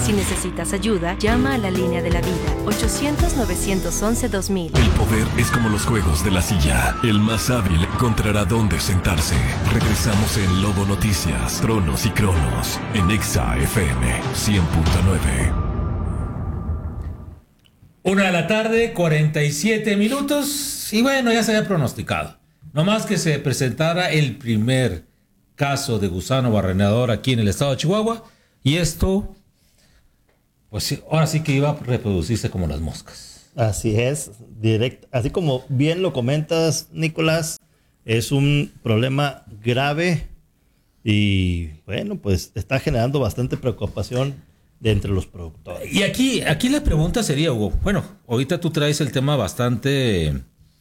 Si necesitas ayuda, llama a la línea de la vida, 800-911-2000. El poder es como los juegos de la silla. El más hábil encontrará dónde sentarse. Regresamos en Lobo Noticias, Tronos y Cronos, en Exa FM 100.9. 1:47 p.m. Y bueno, ya se había pronosticado. Nomás que se presentara el primer caso de gusano barrenador aquí en el estado de Chihuahua. Y esto, pues ahora sí que iba a reproducirse como las moscas. Así es, así como bien lo comentas, Nicolás, es un problema grave y bueno, pues está generando bastante preocupación de entre los productores. Y aquí la pregunta sería, Hugo, bueno, ahorita tú traes el tema bastante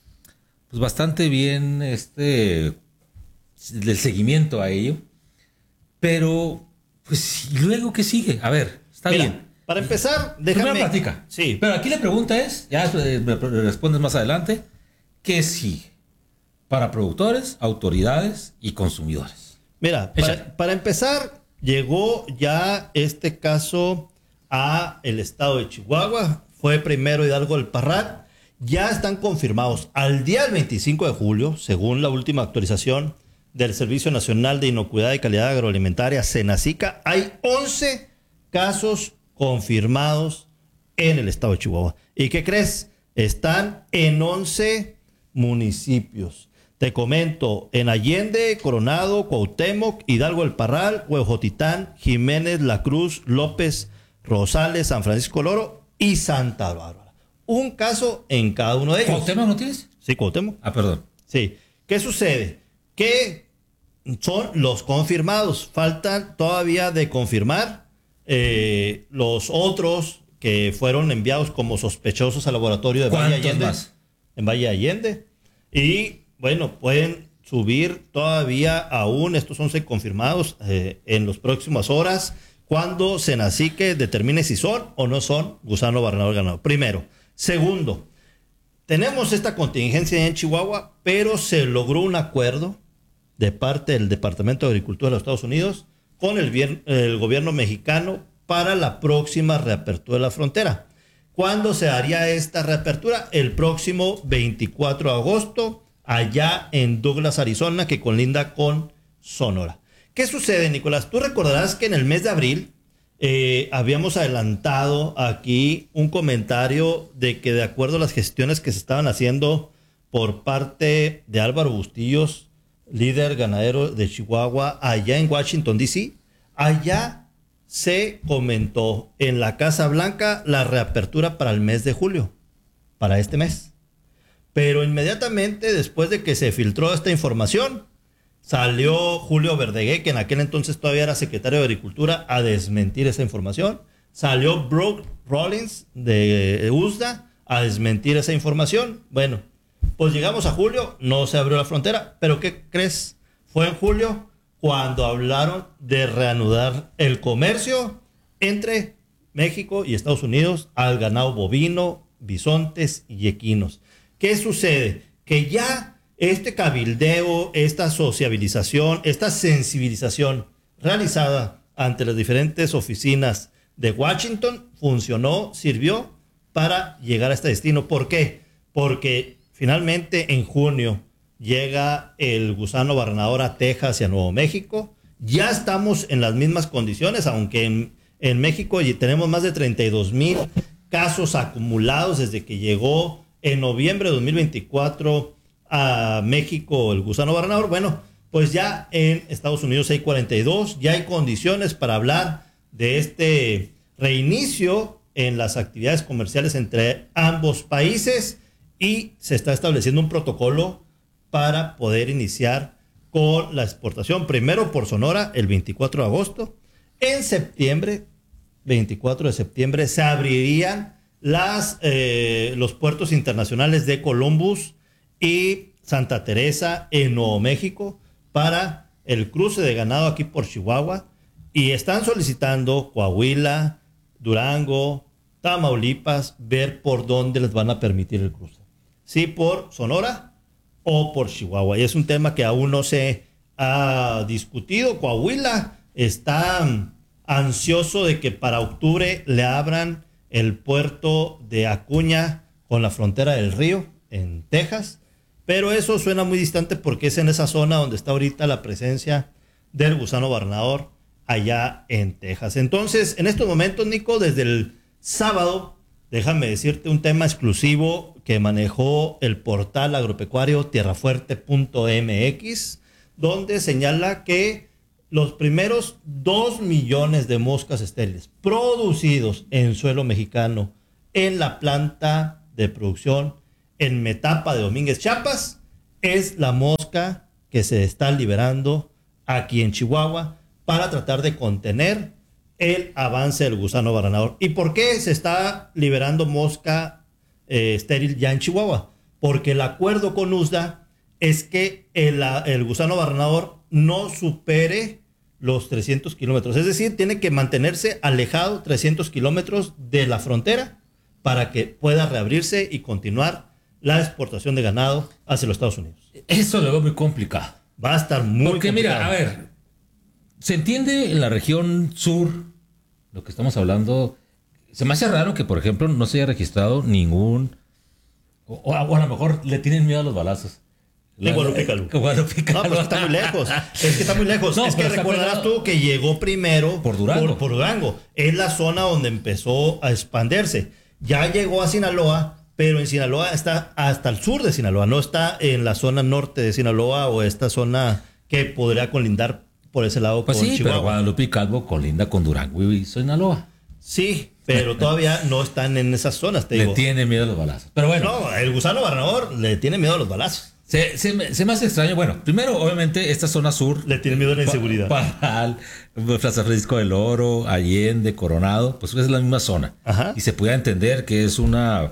bien, del seguimiento a ello, pero pues ¿y luego qué sigue? A ver, está bien. Para empezar, déjame... Primero platica. Sí. Pero aquí la pregunta es, ya me respondes más adelante, ¿qué sigue para productores, autoridades y consumidores? Mira, para empezar, llegó ya este caso a el estado de Chihuahua. Fue primero Hidalgo del Parral. Ya están confirmados al día del 25 de julio, según la última actualización del Servicio Nacional de Inocuidad y Calidad Agroalimentaria, Senacica, hay 11 casos confirmados en el estado de Chihuahua. ¿Y qué crees? Están en 11 municipios. Te comento, en Allende, Coronado, Cuauhtémoc, Hidalgo del Parral, Huejotitán, Jiménez, La Cruz, López, Rosales, San Francisco Loro y Santa Bárbara. Un caso en cada uno de ellos. ¿Cuauhtémoc no tienes? Sí, Cuauhtémoc. Ah, perdón. Sí. ¿Qué sucede? Que son los confirmados. Faltan todavía de confirmar los otros que fueron enviados como sospechosos al laboratorio de Valle Allende. Más? En Valle Allende. Y bueno, pueden subir todavía aún estos 11 confirmados en las próximas horas, cuando Senacique determine si son o no son gusano barrenador ganado. Primero. Segundo, tenemos esta contingencia en Chihuahua, pero se logró un acuerdo de parte del Departamento de Agricultura de los Estados Unidos con el gobierno mexicano para la próxima reapertura de la frontera. ¿Cuándo se haría esta reapertura? El próximo 24 de agosto, allá en Douglas, Arizona, que colinda con Sonora. ¿Qué sucede, Nicolás? Tú recordarás que en el mes de abril habíamos adelantado aquí un comentario de que, de acuerdo a las gestiones que se estaban haciendo por parte de Álvaro Bustillos, líder ganadero de Chihuahua, allá en Washington, D.C., allá se comentó en la Casa Blanca la reapertura para el mes de julio, para este mes. Pero inmediatamente después de que se filtró esta información, salió Julio Verdegué, que en aquel entonces todavía era secretario de Agricultura, a desmentir esa información. Salió Brooke Rollins de USDA a desmentir esa información. Bueno, pues llegamos a julio, no se abrió la frontera, pero ¿qué crees? Fue en julio cuando hablaron de reanudar el comercio entre México y Estados Unidos al ganado bovino, bisontes y equinos. ¿Qué sucede? Que ya este cabildeo, esta sociabilización, esta sensibilización realizada ante las diferentes oficinas de Washington funcionó, sirvió para llegar a este destino. ¿Por qué? Porque finalmente en junio llega el gusano barrenador a Texas y a Nuevo México. Ya estamos en las mismas condiciones, aunque en México tenemos más de 32,000 casos acumulados desde que llegó en noviembre de 2024 a México el gusano barrenador. Bueno, pues ya en Estados Unidos hay 42, ya hay condiciones para hablar de este reinicio en las actividades comerciales entre ambos países y se está estableciendo un protocolo para poder iniciar con la exportación, primero por Sonora el 24 de agosto. En septiembre, 24 de septiembre, se abrirían los puertos internacionales de Columbus y Santa Teresa en Nuevo México para el cruce de ganado aquí por Chihuahua, y están solicitando Coahuila, Durango, Tamaulipas, ver por dónde les van a permitir el cruce. Si por Sonora o por Chihuahua. Y es un tema que aún no se ha discutido. Coahuila está ansioso de que para octubre le abran el puerto de Acuña con la frontera del río en Texas, pero eso suena muy distante porque es en esa zona donde está ahorita la presencia del gusano barrenador allá en Texas. Entonces, en estos momentos, Nico, desde el sábado, déjame decirte un tema exclusivo que manejó el portal agropecuario tierrafuerte.mx, donde señala que los primeros 2 millones de moscas estériles producidos en suelo mexicano en la planta de producción en Metapa de Domínguez, Chiapas, es la mosca que se está liberando aquí en Chihuahua para tratar de contener el avance del gusano barrenador. ¿Y por qué se está liberando mosca estéril ya en Chihuahua? Porque el acuerdo con USDA es que el gusano barrenador no supere los 300 kilómetros. Es decir, tiene que mantenerse alejado 300 kilómetros de la frontera para que pueda reabrirse y continuar la exportación de ganado hacia los Estados Unidos. Eso lo veo muy complicado. Va a estar muy Porque complicado. mira, a ver, se entiende en la región sur, lo que estamos hablando. Se me hace raro que, por ejemplo, no se haya registrado ningún, o a lo mejor le tienen miedo a los balazos. De Guadalupícalo. Guadalupícalo. No, pero está muy lejos. Es que está muy lejos. No, es que pero está recordarás pegado tú que llegó primero por Durango. Por Durango. Es la zona donde empezó a expandirse. Ya llegó a Sinaloa, pero en Sinaloa está hasta el sur de Sinaloa. No está en la zona norte de Sinaloa o esta zona que podría colindar por ese lado Pues con sí, Chihuahua. pero Guadalupe y Calvo colinda con Durango y Sinaloa. Sí, pero todavía no están en esas zonas, te Le digo. tiene miedo a los balazos. Pero bueno, No, el gusano barrenador le tiene miedo a los balazos. se me hace extraño. Bueno, primero, obviamente, esta zona sur. Le tiene miedo a la inseguridad. Parral, Plaza Francisco del Oro, Allende, Coronado, pues es la misma zona. Ajá. Y se puede entender que es una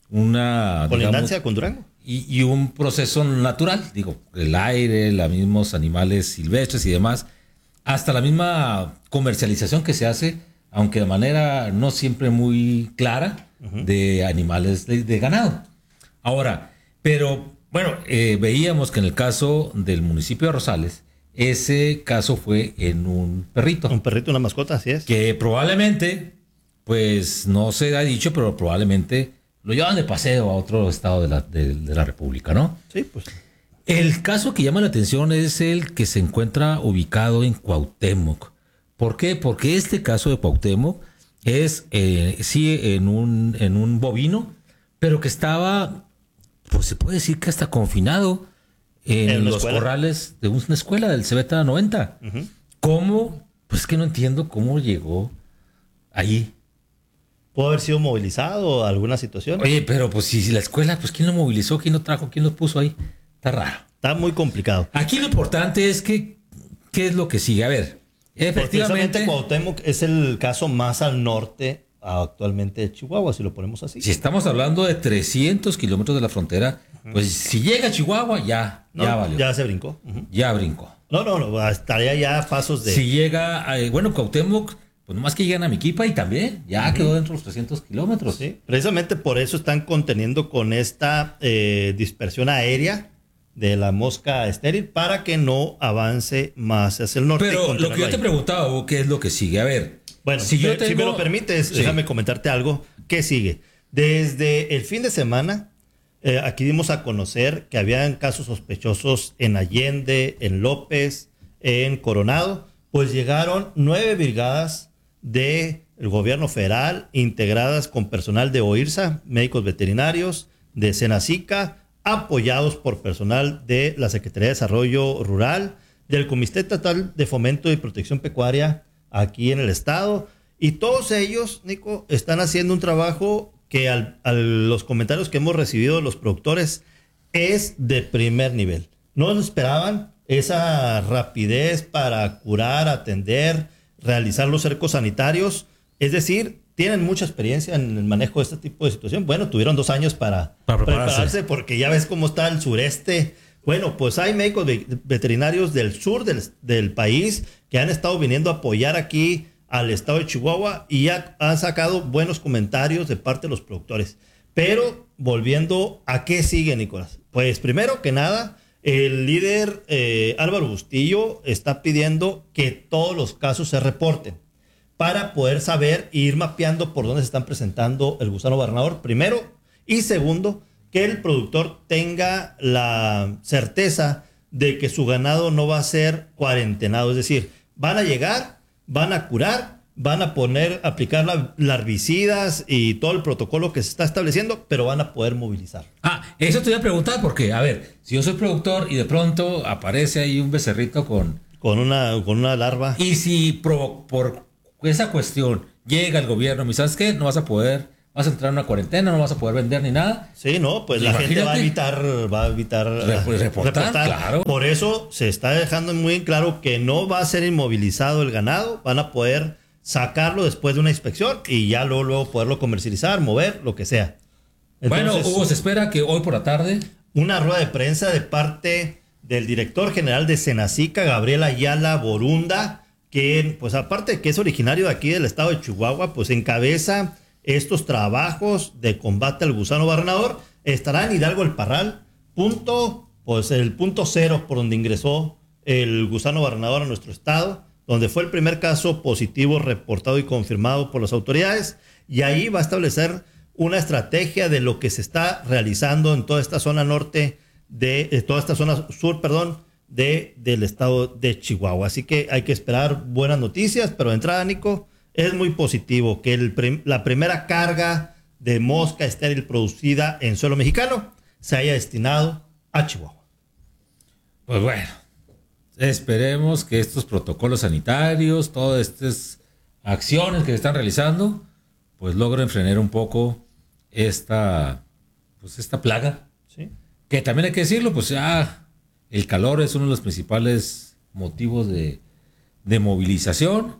Colindancia digamos, con Durango. y un proceso natural. Digo, el aire, los mismos animales silvestres y demás. Hasta la misma comercialización que se hace, aunque de manera no siempre muy clara, de animales de ganado. Ahora, pero bueno, veíamos que en el caso del municipio de Rosales, ese caso fue en un perrito. Un perrito, una mascota, así es. Que probablemente, pues no se ha dicho, pero probablemente lo llevan de paseo a otro estado de la República, ¿no? Sí, pues. El caso que llama la atención es el que se encuentra ubicado en Cuauhtémoc. ¿Por qué? Porque este caso de Cuauhtémoc es, sí, en un bovino, pero que estaba, pues se puede decir que hasta confinado en los corrales de una escuela del Cebeta 90. ¿Cómo? Pues que no entiendo cómo llegó allí. ¿Pudo haber sido movilizado alguna situación? Oye, pero pues si la escuela, pues ¿quién lo movilizó? ¿Quién lo trajo? ¿Quién lo puso ahí? Está raro. Está muy complicado. Aquí lo importante es que, ¿qué es lo que sigue? A ver, efectivamente, Precisamente Cuauhtémoc es el caso más al norte actualmente de Chihuahua, si lo ponemos así. si estamos hablando de 300 kilómetros de la frontera, pues si llega a Chihuahua, ya valió. Ya se brincó. Ya brincó. No, estaría ya a pasos de... Si llega, bueno, Cuauhtémoc, pues nomás que llegan a Miquipa y también ya quedó dentro de los 300 kilómetros. Sí, precisamente por eso están conteniendo con esta dispersión aérea de la mosca estéril para que no avance más hacia el norte. Pero lo que yo te preguntaba, Hugo, ¿qué es lo que sigue? A ver, bueno, si me lo permites, Sí. déjame comentarte algo. ¿Qué sigue? Desde el fin de semana, aquí dimos a conocer que habían casos sospechosos en Allende, en López, en Coronado. Pues llegaron 9 brigadas del gobierno federal, integradas con personal de OIRSA, médicos veterinarios, de Senacica, apoyados por personal de la Secretaría de Desarrollo Rural, del Comité Estatal de Fomento y Protección Pecuaria aquí en el estado. Y todos ellos, Nico, están haciendo un trabajo que a los comentarios que hemos recibido de los productores es de primer nivel. No esperaban esa rapidez para curar, atender, realizar los cercos sanitarios. Es decir, tienen mucha experiencia en el manejo de este tipo de situación. Bueno, tuvieron 2 años para prepararse porque ya ves cómo está el sureste. Bueno, pues hay médicos veterinarios del sur del país que han estado viniendo a apoyar aquí al estado de Chihuahua y ya han sacado buenos comentarios de parte de los productores. Pero volviendo a qué sigue, Nicolás. Pues primero que nada, el líder Álvaro Bustillo está pidiendo que todos los casos se reporten. para poder saber e ir mapeando por dónde se están presentando el gusano barrenador, primero, y segundo, que el productor tenga la certeza de que su ganado no va a ser cuarentenado, es decir, van a llegar, van a curar, van a aplicar larvicidas y todo el protocolo que se está estableciendo, pero van a poder movilizar. Eso te iba a preguntar porque, a ver, si yo soy productor y de pronto aparece ahí un becerrito con una larva. Y si por esa cuestión llega el gobierno, ¿sabes qué? No vas a entrar en una cuarentena, no vas a poder vender ni nada. Sí, no, pues la gente va a evitar reportar, claro. Por eso se está dejando muy en claro que no va a ser inmovilizado el ganado, van a poder sacarlo después de una inspección y ya luego poderlo comercializar, mover, lo que sea. Entonces, bueno, Hugo, se espera que hoy por la tarde una rueda de prensa de parte del director general de Senacica, Gabriel Ayala Borunda, que pues aparte de que es originario de aquí del estado de Chihuahua, pues encabeza estos trabajos de combate al gusano barrenador. Estará en Hidalgo El Parral, el punto cero por donde ingresó el gusano barrenador a nuestro estado, donde fue el primer caso positivo reportado y confirmado por las autoridades, y ahí va a establecer una estrategia de lo que se está realizando en toda esta zona toda esta zona sur, del estado de Chihuahua. Así que hay que esperar buenas noticias, pero de entrada, Nico, es muy positivo que la primera carga de mosca estéril producida en suelo mexicano se haya destinado a Chihuahua. Pues bueno, esperemos que estos protocolos sanitarios, todas estas acciones que se están realizando, pues logren frenar un poco esta plaga. Sí. Que también hay que decirlo, pues ya el calor es uno de los principales motivos de movilización.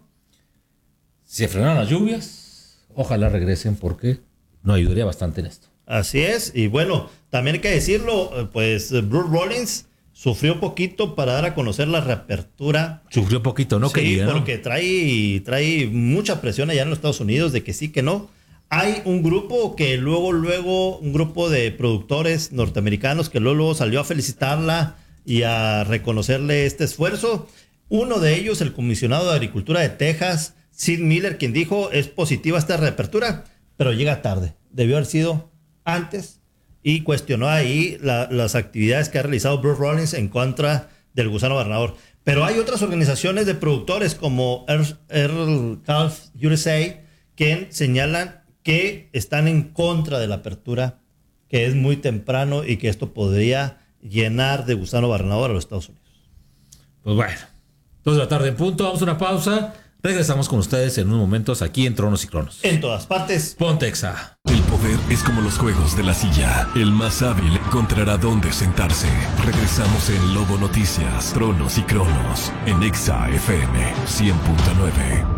Se frenaron las lluvias, ojalá regresen porque nos ayudaría bastante en esto. Así es, y bueno, también hay que decirlo, pues Bruce Rollins sufrió poquito para dar a conocer la reapertura. Sufrió poquito, ¿no? Sí, porque trae mucha presión allá en los Estados Unidos de que sí, que no. Hay un grupo que luego un grupo de productores norteamericanos que luego salió a felicitarla y a reconocerle este esfuerzo. Uno de ellos, el comisionado de Agricultura de Texas, Sid Miller, quien dijo es positiva esta reapertura, pero llega tarde. Debió haber sido antes, y cuestionó ahí las actividades que ha realizado Bruce Rollins en contra del gusano barrenador. Pero hay otras organizaciones de productores como Earl Calf USA que señalan que están en contra de la apertura, que es muy temprano y que esto podría llenar de gusano barrenador a los Estados Unidos. Pues bueno, 2 de la tarde en punto, vamos a una pausa. Regresamos con ustedes en unos momentos aquí en Tronos y Cronos. En todas partes. Pontexa. El poder es como los juegos de la silla. El más hábil encontrará dónde sentarse. Regresamos en Lobo Noticias, Tronos y Cronos, en Exa FM 100.9.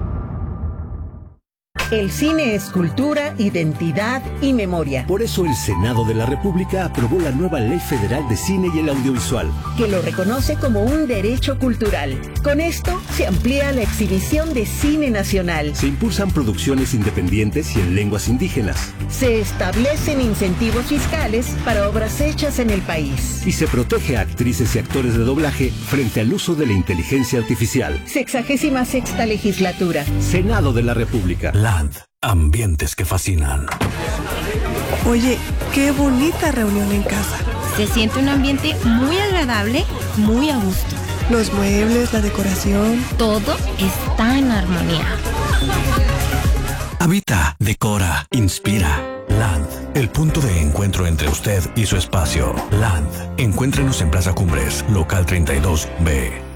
El cine es cultura, identidad y memoria. Por eso el Senado de la República aprobó la nueva Ley Federal de Cine y el Audiovisual, que lo reconoce como un derecho cultural. Con esto se amplía la exhibición de cine nacional. Se impulsan producciones independientes y en lenguas indígenas. Se establecen incentivos fiscales para obras hechas en el país. Y se protege a actrices y actores de doblaje frente al uso de la inteligencia artificial. 66ª legislatura. Senado de la República. Ambientes que fascinan. Oye, qué bonita reunión en casa. Se siente un ambiente muy agradable, muy a gusto. Los muebles, la decoración. Todo está en armonía. Habita, decora, inspira. Land, el punto de encuentro entre usted y su espacio. Land, encuéntrenos en Plaza Cumbres, local 32B.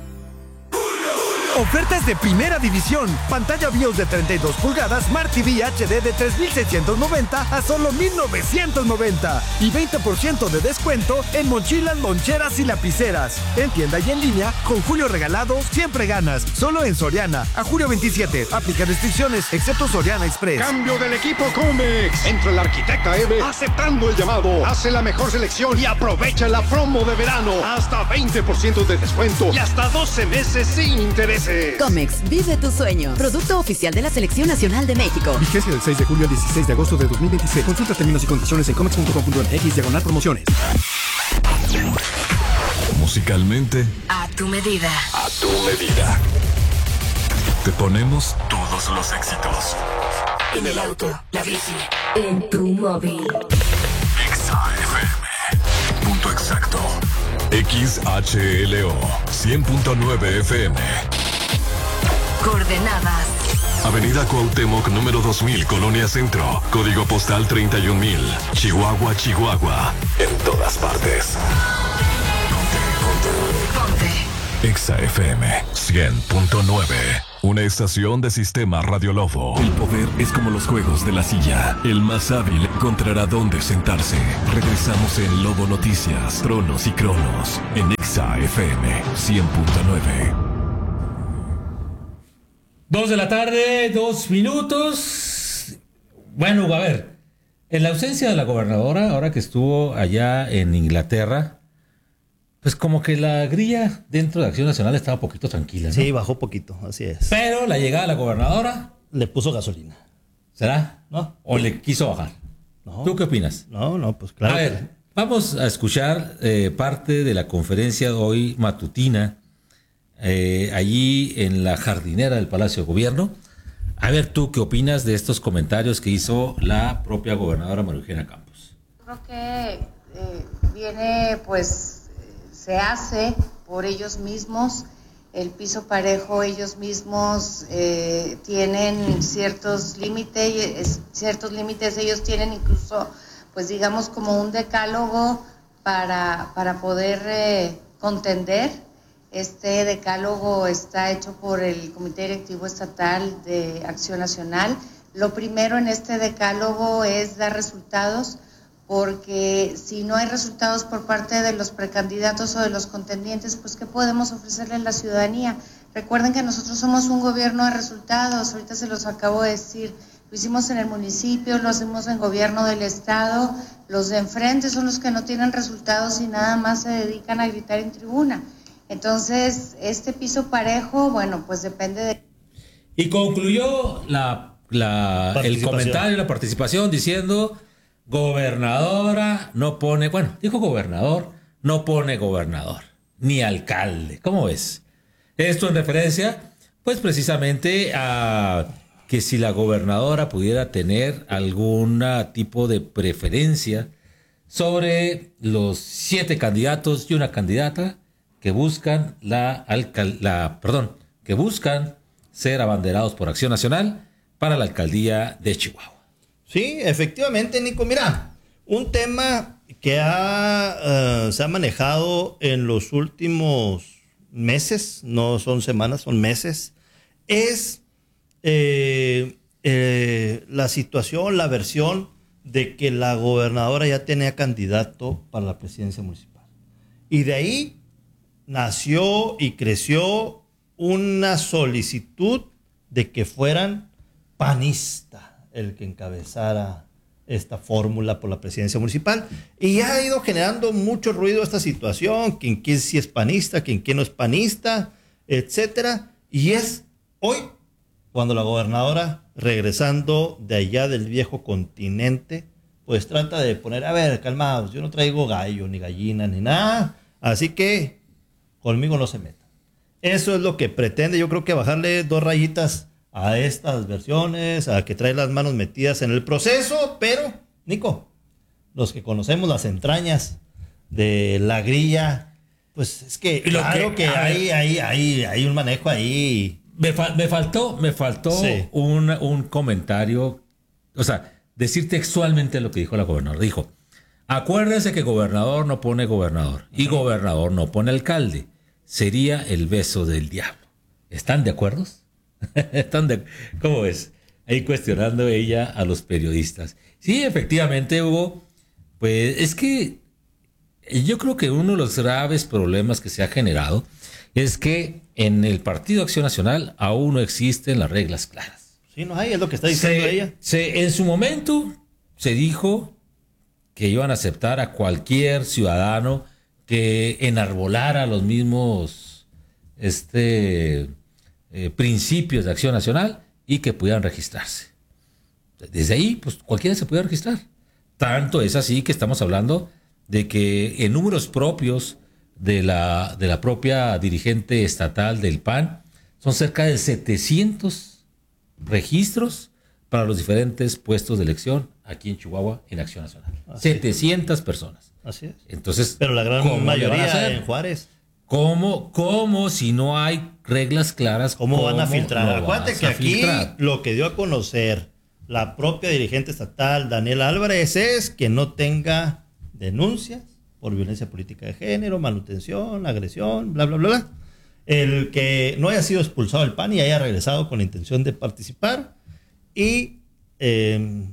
Ofertas de primera división. Pantalla BIOS de 32 pulgadas, Smart TV HD de 3,690 a solo 1,990. Y 20% de descuento en mochilas, loncheras y lapiceras. En tienda y en línea, con Julio Regalado, siempre ganas. Solo en Soriana. A julio 27. Aplica restricciones, excepto Soriana Express. Cambio del equipo Comex. Entra el arquitecta M aceptando el llamado. Hace la mejor selección y aprovecha la promo de verano. Hasta 20% de descuento y hasta 12 meses sin interés. Comex, vive tu sueño. Producto oficial de la Selección Nacional de México. Vigencia del 6 de julio al 16 de agosto de 2026. Consulta términos y condiciones en comex.com.mx/promociones. Musicalmente, A tu medida. a tu medida. Te ponemos todos los éxitos. En el auto, la bici, en tu móvil. XAFM. Punto exacto. XHLO 100.9 FM. Coordenadas. Avenida Cuauhtémoc, número 2000, Colonia Centro. Código postal 31000. Chihuahua, Chihuahua. En todas partes. Ponte. Exa FM 100.9. Una estación de Sistema Radio Lobo. El poder es como los juegos de la silla. El más hábil encontrará dónde sentarse. Regresamos en Lobo Noticias, Tronos y Cronos. En Exa FM 100.9. 2 de la tarde, 2 minutos. Bueno, a ver, en la ausencia de la gobernadora, ahora que estuvo allá en Inglaterra, pues como que la grilla dentro de Acción Nacional estaba un poquito tranquila, ¿no? Sí, bajó poquito, así es. Pero la llegada de la gobernadora... Le puso gasolina. ¿Será? ¿No? ¿O le quiso bajar? No. ¿Tú qué opinas? No, pues claro. A ver, vamos a escuchar parte de la conferencia de hoy matutina, allí en la jardinera del Palacio de Gobierno. A ver, ¿tú qué opinas de estos comentarios que hizo la propia gobernadora María Eugenia Campos? Creo que viene, pues, se hace por ellos mismos, el piso parejo, ellos mismos tienen ciertos límites, ellos tienen incluso, pues digamos, como un decálogo para poder contender. Este decálogo está hecho por el Comité Directivo Estatal de Acción Nacional. Lo primero en este decálogo es dar resultados, porque si no hay resultados por parte de los precandidatos o de los contendientes, pues ¿qué podemos ofrecerle a la ciudadanía? Recuerden que nosotros somos un gobierno de resultados, ahorita se los acabo de decir, lo hicimos en el municipio, lo hacemos en gobierno del estado, los de enfrente son los que no tienen resultados y nada más se dedican a gritar en tribuna. Entonces, este piso parejo, bueno, pues depende de... Y concluyó el comentario, la participación, diciendo... Gobernadora no pone, bueno, dijo gobernador, no pone gobernador, ni alcalde. ¿Cómo ves? Esto en referencia, pues precisamente a que si la gobernadora pudiera tener algún tipo de preferencia sobre los 7 candidatos y una candidata que buscan que buscan ser abanderados por Acción Nacional para la alcaldía de Chihuahua. Sí, efectivamente, Nico. Mira, un tema que se ha manejado en los últimos meses, no son semanas, son meses, es la situación, la versión de que la gobernadora ya tenía candidato para la presidencia municipal. Y de ahí nació y creció una solicitud de que fueran panistas el que encabezara esta fórmula por la presidencia municipal. Y ya ha ido generando mucho ruido esta situación, quién sí es panista, quién no es panista, etcétera. Y es hoy cuando la gobernadora, regresando de allá del viejo continente, pues trata de poner, a ver, calmados, yo no traigo gallo, ni gallina, ni nada, así que conmigo no se meta. Eso es lo que pretende, yo creo que bajarle 2 rayitas a estas versiones, a que trae las manos metidas en el proceso, pero, Nico, los que conocemos las entrañas de la grilla, pues es que claro que hay un manejo ahí. Me faltó sí. un comentario, o sea, decir textualmente lo que dijo la gobernadora. Dijo, acuérdense que gobernador no pone gobernador y gobernador no pone alcalde. Sería el beso del diablo. ¿Están de acuerdo? ¿Cómo ves? Ahí cuestionando ella a los periodistas. Sí, efectivamente, Hugo, pues es que yo creo que uno de los graves problemas que se ha generado es que en el Partido Acción Nacional aún no existen las reglas claras. Sí, no hay, es lo que está diciendo ella. En su momento se dijo que iban a aceptar a cualquier ciudadano que enarbolara los mismos principios de Acción Nacional y que pudieran registrarse. Desde ahí, pues cualquiera se puede registrar. Tanto es así que estamos hablando de que en números propios de la propia dirigente estatal del PAN Son cerca de 700 registros para los diferentes puestos de elección aquí en Chihuahua en Acción Nacional. 700 personas. Así es. Entonces, pero la gran mayoría en Juárez. ¿Cómo si no hay reglas claras? ¿Cómo van a filtrar? No Acuérdate que aquí lo que dio a conocer la propia dirigente estatal, Daniela Álvarez, es que no tenga denuncias por violencia política de género, manutención, agresión, bla, bla, bla, bla. El que no haya sido expulsado del PAN y haya regresado con la intención de participar. Y el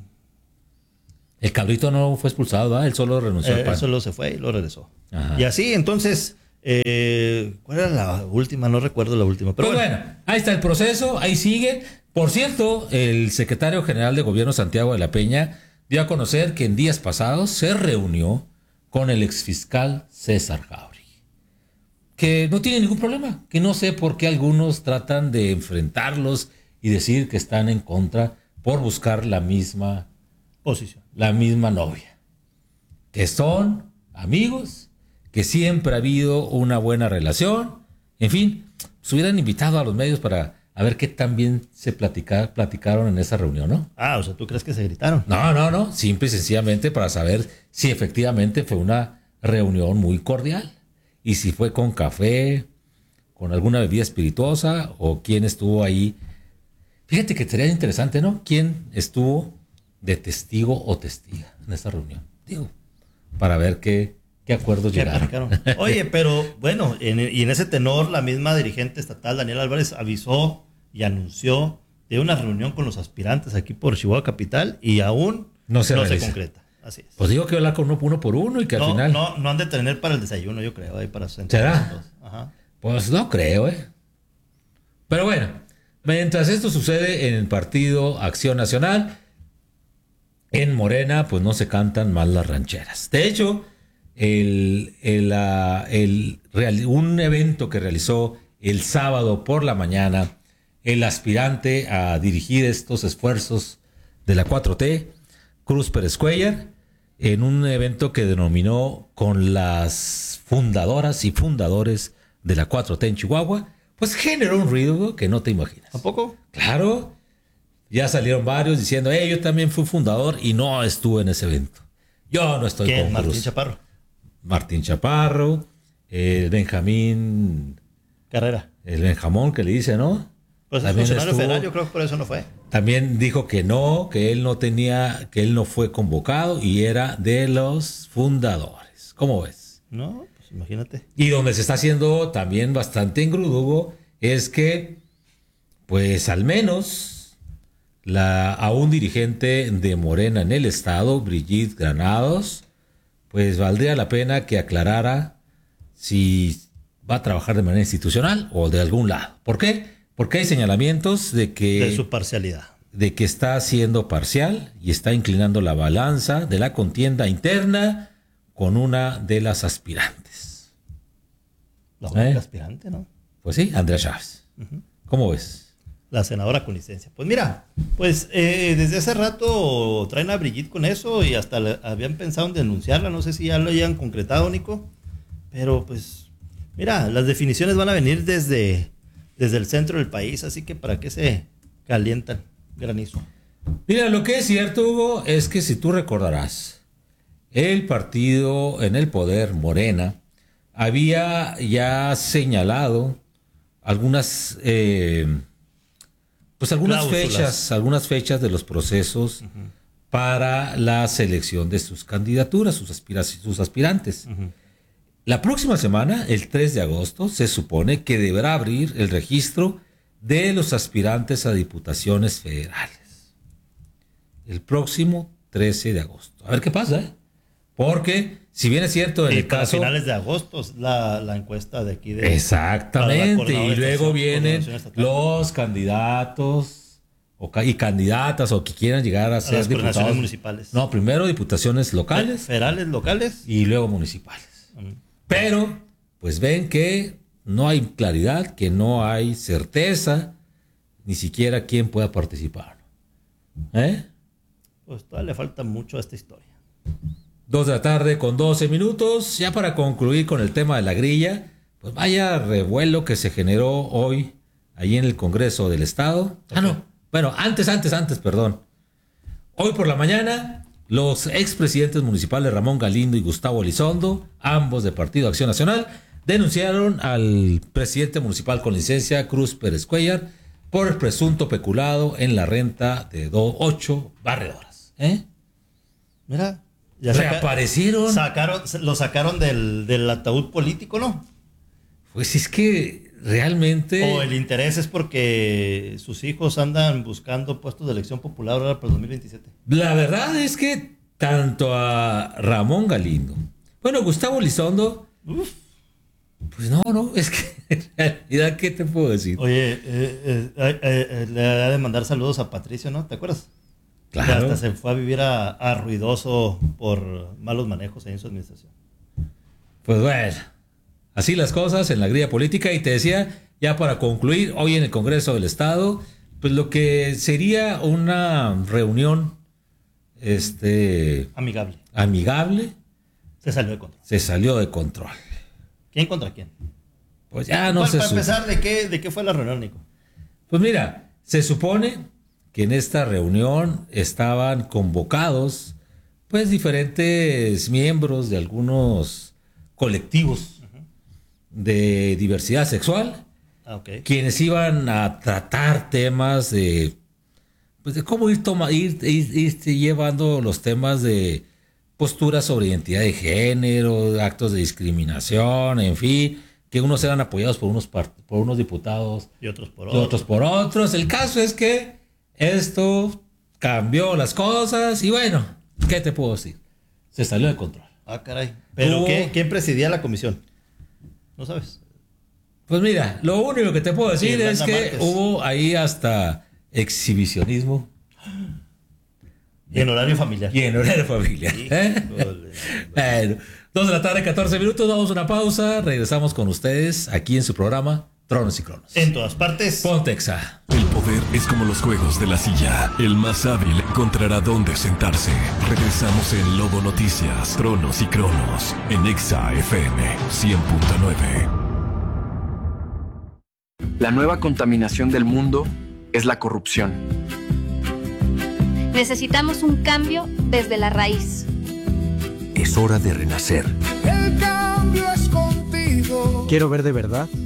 cabrito no fue expulsado, ¿verdad? Él solo renunció al PAN. Él solo se fue y lo regresó. Ajá. Y así, entonces, ¿cuál era la última? No recuerdo la última. Pero pues bueno, ahí está el proceso, ahí sigue. Por cierto, el secretario general de Gobierno, Santiago de la Peña, dio a conocer que en días pasados se reunió con el exfiscal César Jauregui, que no tiene ningún problema, que no sé por qué algunos tratan de enfrentarlos y decir que están en contra por buscar la misma posición, la misma novia, que son amigos, que siempre ha habido una buena relación, en fin, se hubieran invitado a los medios para a ver qué tan bien se platicaron en esa reunión, ¿no? O sea, ¿tú crees que se gritaron? No, simple y sencillamente para saber si efectivamente fue una reunión muy cordial y si fue con café, con alguna bebida espirituosa o quién estuvo ahí. Fíjate que sería interesante, ¿no? ¿Quién estuvo de testigo o testiga en esa reunión? Digo, para ver qué acuerdos llegaron. Oye, pero bueno, y en ese tenor, la misma dirigente estatal, Daniela Álvarez, avisó y anunció de una reunión con los aspirantes aquí por Chihuahua Capital y aún no se concreta. Así es. Pues digo que hablar con uno por uno y que al final... No han de tener para el desayuno, yo creo, ahí para ¿será? Ajá. Pues no creo, Pero bueno, mientras esto sucede en el partido Acción Nacional, en Morena, pues no se cantan mal las rancheras. De hecho, un evento que realizó el sábado por la mañana el aspirante a dirigir estos esfuerzos de la 4T, Cruz Pérez Cuellar, en un evento que denominó con las fundadoras y fundadores de la 4T en Chihuahua, pues generó un ruido que no te imaginas. ¿Tampoco? Claro, ya salieron varios diciendo, yo también fui fundador y no estuve en ese evento. Yo no estoy con Martín Cruz. Chaparro. Martín Chaparro, Benjamín Carrera. El Benjamón que le dice, ¿no? Pues el funcionario federal, yo creo que por eso no fue. También dijo que no, que él no fue convocado y era de los fundadores. ¿Cómo ves? No, pues imagínate. Y donde se está haciendo también bastante engrudo es que, pues al menos, a un dirigente de Morena en el estado, Brigitte Granados, pues valdría la pena que aclarara si va a trabajar de manera institucional o de algún lado. ¿Por qué? Porque hay señalamientos de su parcialidad. De que está siendo parcial y está inclinando la balanza de la contienda interna con una de las aspirantes. La única aspirante, ¿no? Pues sí, Andrea Chávez. Uh-huh. ¿Cómo ves? La senadora con licencia. Pues mira, desde hace rato traen a Brigitte con eso y hasta habían pensado en denunciarla. No sé si ya lo hayan concretado, Nico. Pero pues, mira, las definiciones van a venir desde el centro del país, así que ¿para qué se calientan? Granizo. Mira, lo que es cierto, Hugo, es que si tú recordarás, el partido en el poder, Morena, había ya señalado algunas fechas de los procesos para la selección de sus candidaturas, sus aspirantes. La próxima semana, el 3 de agosto, se supone que deberá abrir el registro de los aspirantes a diputaciones federales. El próximo 13 de agosto. A ver qué pasa, Porque, si bien es cierto, en el caso... finales de agosto es la encuesta de aquí. Exactamente, y luego vienen los candidatos y candidatas o que quieran llegar a ser diputados municipales. No, primero diputaciones locales. Federales, locales. Y luego municipales. Pero, pues ven que no hay claridad, que no hay certeza, ni siquiera quién pueda participar. Pues todavía le falta mucho a esta historia. 2:12 p.m. Ya para concluir con el tema de la grilla, pues vaya revuelo que se generó hoy ahí en el Congreso del Estado. Antes, perdón. Hoy por la mañana, los expresidentes municipales Ramón Galindo y Gustavo Elizondo, ambos de Partido Acción Nacional, denunciaron al presidente municipal con licencia, Cruz Pérez Cuellar, por el presunto peculado en la renta de 8 barredoras. Mira, ya reaparecieron. Lo sacaron del ataúd político, ¿no? Pues es que realmente... O el interés es porque sus hijos andan buscando puestos de elección popular ahora para el 2027. La verdad es que tanto a Ramón Galindo, Gustavo Elizondo, pues no, es que en realidad, ¿qué te puedo decir? Oye, le ha de mandar saludos a Patricio, ¿no? ¿Te acuerdas? Claro. Que hasta se fue a vivir a Ruidoso por malos manejos ahí en su administración. Pues bueno, así las cosas en la grilla política. Y te decía, ya para concluir, hoy en el Congreso del Estado, pues lo que sería una reunión amigable se salió de control. Se salió de control. ¿Quién contra quién? Pues ya no sé. Para empezar, ¿de qué fue la reunión, Nico? Pues mira, se supone que en esta reunión estaban convocados pues diferentes miembros de algunos colectivos de diversidad sexual, quienes iban a tratar temas de cómo ir llevando los temas de posturas sobre identidad de género, actos de discriminación, en fin, que unos eran apoyados por unos diputados y otros por otros. El caso es que esto cambió las cosas y bueno, ¿qué te puedo decir? Se salió de control. Ah, caray. ¿Pero quién presidía la comisión? ¿No sabes? Pues mira, lo único que te puedo decir es que hubo ahí hasta exhibicionismo. Y en horario familiar. Bueno, 2 de la tarde, 14 minutos, damos una pausa, regresamos con ustedes aquí en su programa Tronos y Cronos. En todas partes. Pontexa. El poder es como los juegos de la silla. El más hábil encontrará dónde sentarse. Regresamos en Lobo Noticias, Tronos y Cronos, en Exa FM 100.9. La nueva contaminación del mundo es la corrupción. Necesitamos un cambio desde la raíz. Es hora de renacer. El cambio es contigo. Quiero ver de verdad